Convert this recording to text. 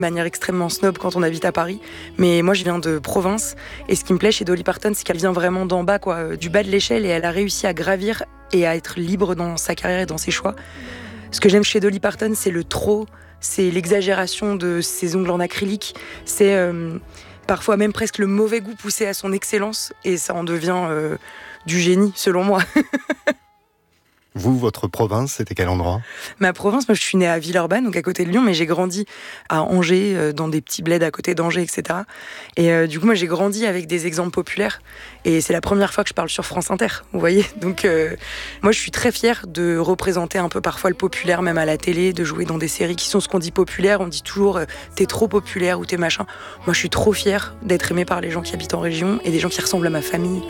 De manière extrêmement snob quand on habite à Paris. Mais moi, je viens de province. Et ce qui me plaît chez Dolly Parton, c'est qu'elle vient vraiment d'en bas, du bas de l'échelle. Et elle a réussi à gravir et à être libre dans sa carrière et dans ses choix. Ce que j'aime chez Dolly Parton, c'est le trop, c'est l'exagération de ses ongles en acrylique. C'est parfois même presque le mauvais goût poussé à son excellence. Et ça en devient du génie, selon moi. Vous, votre province, c'était quel endroit ? Ma province, moi je suis née à Villeurbanne, donc à côté de Lyon, mais j'ai grandi à Angers, dans des petits bleds à côté d'Angers, etc. Et du coup, moi j'ai grandi avec des exemples populaires. Et c'est la première fois que je parle sur France Inter, vous voyez. Donc moi je suis très fière de représenter un peu parfois le populaire, même à la télé, de jouer dans des séries qui sont ce qu'on dit populaire. On dit toujours t'es trop populaire ou t'es machin. Moi je suis trop fière d'être aimée par les gens qui habitent en région et des gens qui ressemblent à ma famille.